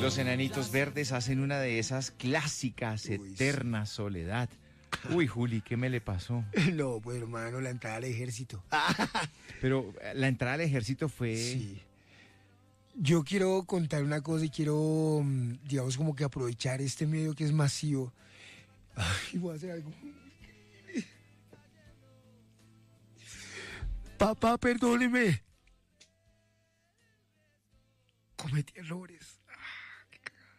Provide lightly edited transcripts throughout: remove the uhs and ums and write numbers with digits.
Los Enanitos Verdes hacen una de esas clásicas, Eterna Soledad. Uy, Juli, ¿qué me le pasó? No, pues hermano, la entrada al ejército. Pero la entrada al ejército fue... Sí. Yo quiero contar una cosa y quiero, digamos, como que aprovechar este medio que es masivo. Ay, voy a hacer algo. Papá, perdóneme. Cometí errores. Qué cagada.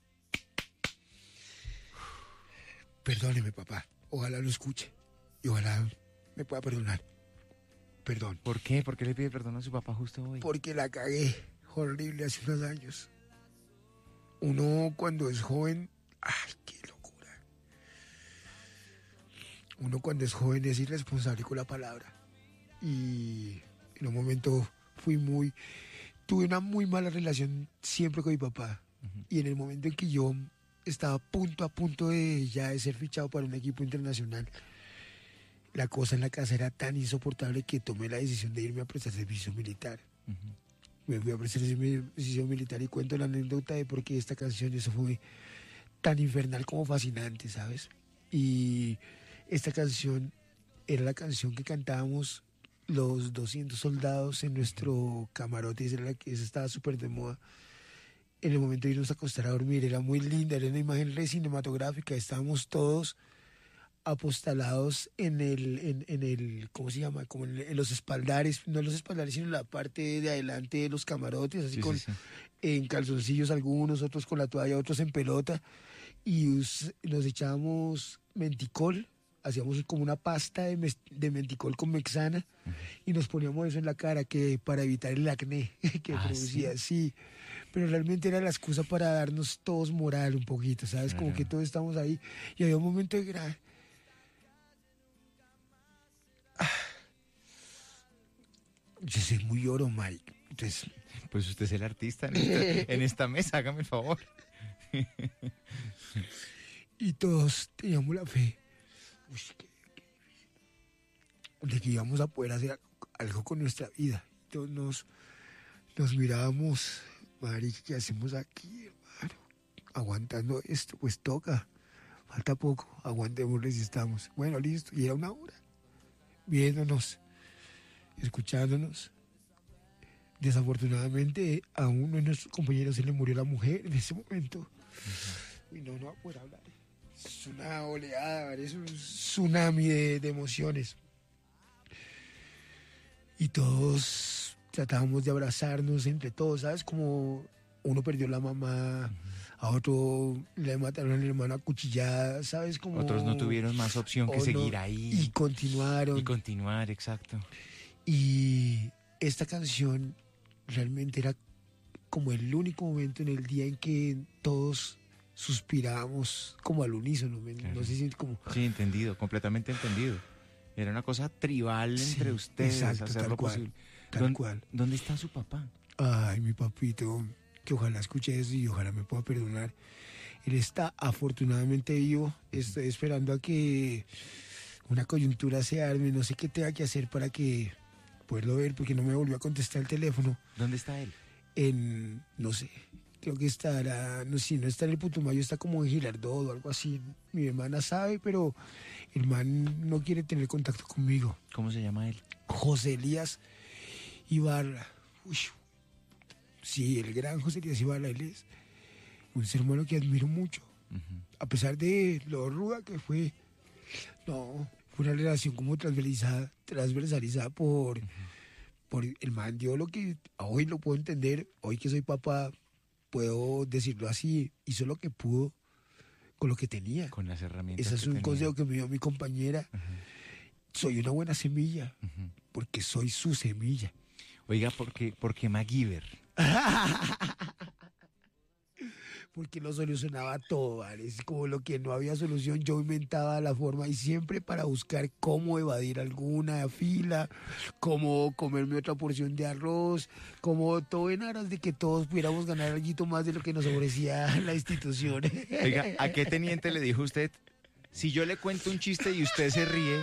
Perdóneme, papá. Ojalá lo escuche. Y ojalá me pueda perdonar. Perdón. ¿Por qué? ¿Por qué le pide perdón a su papá justo hoy? Porque la cagué horrible hace unos años. Uno cuando es joven... ¡Ay, qué locura! Uno cuando es joven es irresponsable con la palabra. Y en un momento tuve una muy mala relación siempre con mi papá. Y en el momento en que yo estaba a punto de ya de ser fichado para un equipo internacional, la cosa en la casa era tan insoportable que tomé la decisión de irme a prestar servicio militar. Me fui a prestar servicio militar y cuento la anécdota de por qué esta canción, eso fue tan infernal como fascinante, ¿sabes? Y esta canción era la canción que cantábamos los 200 soldados en nuestro camarote, esa estaba súper de moda. En el momento de irnos a acostar a dormir, era muy linda, era una imagen re cinematográfica, estábamos todos apostalados en el ¿cómo se llama? Como en los espaldares, no en los espaldares, sino en la parte de adelante de los camarotes, así sí. En calzoncillos algunos, otros con la toalla, otros en pelota, y nos echábamos menticol, hacíamos como una pasta de menticol con mexana, y nos poníamos eso en la cara que para evitar el acné que producía, sí, pero realmente era la excusa para darnos todos moral un poquito, ¿sabes? Como que todos estamos ahí, y había un momento de gran... Yo soy muy lloro, Mike. Entonces, pues usted es el artista en esta mesa, hágame el favor. Y todos teníamos la fe de que íbamos a poder hacer algo con nuestra vida. Entonces nos mirábamos, marica, ¿qué hacemos aquí, hermano? Aguantando esto, pues toca. Falta poco, aguantemos, resistamos. Bueno, listo. Y era una hora. Viéndonos, escuchándonos. Desafortunadamente a uno de nuestros compañeros se le murió la mujer en ese momento. Y no va a poder hablar. Es una oleada, es un tsunami de emociones. Y todos tratábamos de abrazarnos entre todos, ¿sabes? Como uno perdió la mamá, a otro le mataron al hermano a cuchillada, ¿sabes? Como otros no tuvieron más opción que seguir ahí. Y continuaron. Y continuar, exacto. Y esta canción realmente era como el único momento en el día en que todos suspirábamos como al unísono, claro. No sé si como... Sí, entendido, completamente entendido. Era una cosa tribal entre ustedes, exacto, hacer lo posible. Tal cual. ¿Dónde está su papá? Ay, mi papito, que ojalá escuche eso y ojalá me pueda perdonar. Él está afortunadamente vivo. Estoy esperando a que una coyuntura se arme. No sé qué tenga que hacer para que poderlo ver, porque no me volvió a contestar el teléfono. ¿Dónde está él? No sé, creo que estará, no sé, no está en el Putumayo, está como en Girardot o algo así. Mi hermana sabe, pero el man no quiere tener contacto conmigo. ¿Cómo se llama él? José Elías Ibarra. Uy, sí, el gran José Elías Ibarra, él es un ser humano que admiro mucho. A pesar de lo ruda que fue, no, fue una relación como transversalizada por el man. Yo lo que hoy lo puedo entender, hoy que soy papá, puedo decirlo así, hizo lo que pudo con lo que tenía. Con las herramientas. Ese es un consejo que me dio mi compañera. Soy una buena semilla, porque soy su semilla. Oiga, ¿por qué MacGyver? Porque lo solucionaba todo, ¿vale? Es como lo que no había solución, yo inventaba la forma y siempre para buscar cómo evadir alguna fila, cómo comerme otra porción de arroz, como todo en aras de que todos pudiéramos ganar algo más de lo que nos ofrecía la institución. Oiga, ¿a qué teniente le dijo usted? Si yo le cuento un chiste y usted se ríe...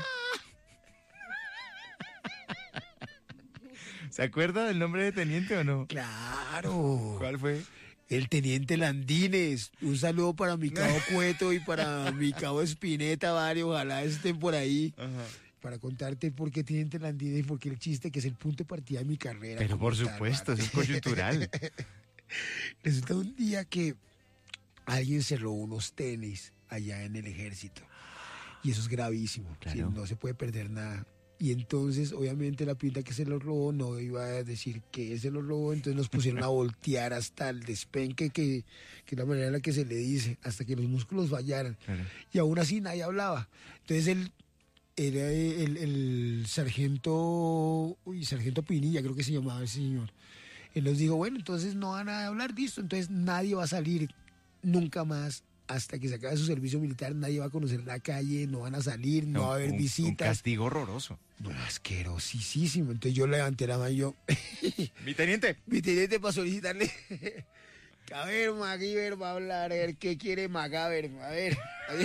¿Se acuerda del nombre de teniente o no? Claro. ¿Cuál fue? El teniente Landines. Un saludo para mi cabo Cueto y para mi cabo Espineta, varios. Ojalá estén por ahí. Ajá. Para contarte por qué teniente Landines y por qué el chiste, que es el punto de partida de mi carrera. Pero por supuesto, eso es coyuntural. Resulta un día que alguien se robó unos tenis allá en el ejército. Y eso es gravísimo. Claro. ¿Sí? No se puede perder nada. Y entonces, obviamente, la pinta que se los robó no iba a decir que se los robó. Entonces nos pusieron a voltear hasta el despenque, que es la manera en la que se le dice, hasta que los músculos fallaran. Claro. Y aún así nadie hablaba. Entonces era el sargento Pinilla, creo que se llamaba ese señor. Él nos dijo, bueno, entonces no van a hablar de esto, entonces nadie va a salir nunca más hasta que se acabe su servicio militar, nadie va a conocer la calle, no van a salir, no va a haber visitas. Un castigo horroroso. No, asquerosísimo. Entonces yo levanté la mano y yo, Mi teniente. para solicitarle, a ver, MacGyver va a hablar, a ver qué quiere MacGyver, a ver.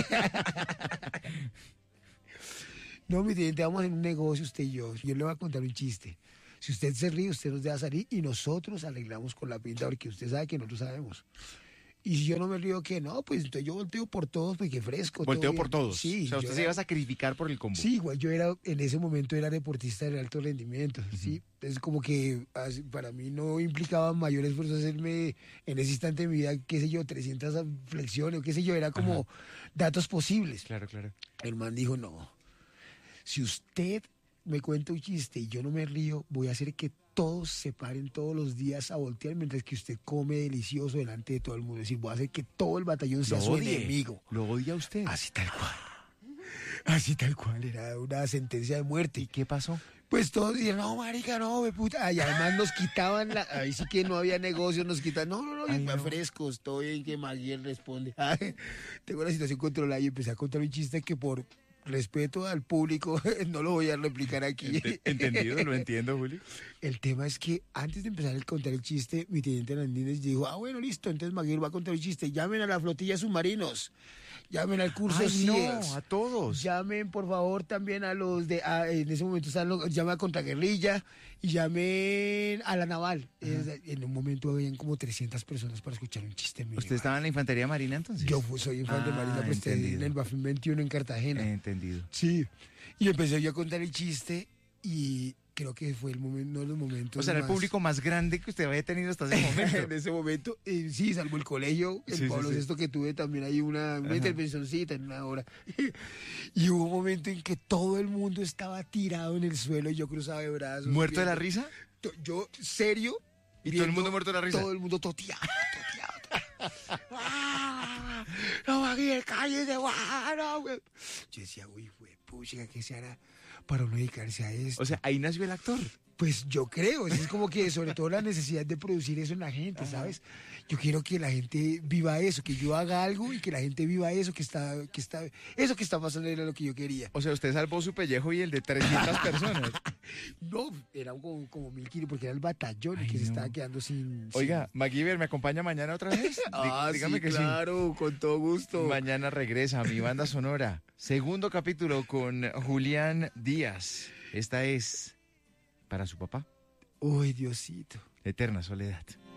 No, mi teniente, vamos a hacer un negocio usted y yo. Yo le voy a contar un chiste. Si usted se ríe, usted nos deja salir y nosotros arreglamos con la pinta porque usted sabe que nosotros sabemos. Y si yo no me río, ¿qué? No, pues entonces yo volteo por todos porque fresco. Volteo por todos. Sí. O sea, usted se iba a sacrificar por el combo. Sí, igual yo en ese momento era deportista de alto rendimiento, ¿sí? Entonces como que para mí no implicaba mayor esfuerzo hacerme en ese instante de mi vida, qué sé yo, 300 flexiones o qué sé yo, era como datos posibles. Claro, claro. El man dijo, no, si usted me cuenta un chiste y yo no me río, voy a hacer que todos se paren todos los días a voltear mientras que usted come delicioso delante de todo el mundo. Es decir, voy a hacer que todo el batallón sea su enemigo. ¿Lo odia usted? Así tal cual. Así tal cual, era una sentencia de muerte. ¿Y qué pasó? Pues todos dijeron, no, marica, no, me puta. Y además nos quitaban ahí sí que no había negocio, nos quitan, no, Ay, no. frescos, estoy bien que Maguiel responde. Tengo la situación controlada y empecé a contar un chiste que por respeto al público no lo voy a replicar aquí. Entendido, lo entiendo, Julio. El tema es que antes de empezar a contar el chiste, mi teniente Landines dijo, bueno, listo, entonces Maguire va a contar el chiste, llamen a la flotilla submarinos, llamen al curso Ay, no, CIES, a todos. llamen por favor también a los en ese momento llamen a contraguerrilla y llamen a la naval. En un momento habían como 300 personas para escuchar un chiste mío. ¿Usted estaba en la Infantería Marina entonces? Yo soy infante marina, pues en el Bafin 21 en Cartagena. Entendido. Sí, y empecé yo a contar el chiste y creo que fue uno de los momentos. O sea, era el público más grande que usted había tenido hasta ese momento. En ese momento, sí, salvo el colegio, el Pablo VI que tuve también hay una intervencioncita en una hora. Y hubo un momento en que todo el mundo estaba tirado en el suelo y yo cruzaba de brazos. ¿Muerto de la risa? Yo, serio. ¿Y todo el mundo muerto de la risa? Todo el mundo toteado. No, Maguire, cállese, no, güey. Yo decía, uy, güey, pucha, ¿qué se hará para uno dedicarse a esto? O sea, ahí nació el actor. Pues yo creo, es como que sobre todo la necesidad de producir eso en la gente, ¿sabes? Yo quiero que la gente viva eso, que yo haga algo y que la gente viva eso eso que está pasando era lo que yo quería. O sea, usted salvó su pellejo y el de 300 personas. No, era como 1000 kilos porque era el batallón que se estaba quedando sin... Oiga, MacGyver, ¿me acompaña mañana otra vez? Dígame sí, que claro, con todo gusto. Mañana regresa mi banda sonora. Segundo capítulo con Julián Díaz. Esta es para su papá. Uy, Diosito. Eterna soledad.